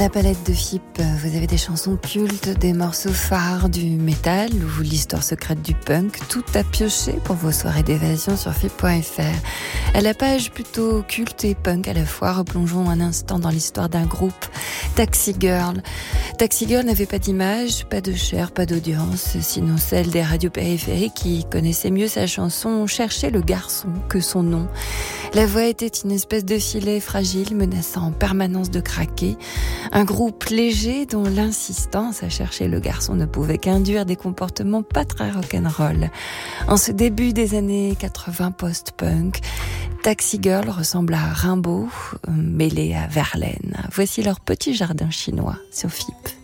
La palette de FIP, vous avez des chansons cultes, des morceaux phares du métal ou l'histoire secrète du punk, tout à piocher pour vos soirées d'évasion sur FIP.fr. À la page plutôt culte et punk à la fois, replongeons un instant dans l'histoire d'un groupe, Taxi Girl. Taxi Girl n'avait pas d'image, pas de chair, pas d'audience, sinon celle des radios périphériques qui connaissaient mieux sa chanson, cherchaient le garçon que son nom. La voix était une espèce de filet fragile, menaçant en permanence de craquer. Un groupe léger dont l'insistance à chercher le garçon ne pouvait qu'induire des comportements pas très rock'n'roll. En ce début des années 80 post-punk, Taxi Girl ressemble à Rimbaud, mêlé à Verlaine. Voici leur petit jardin chinois sur FIP.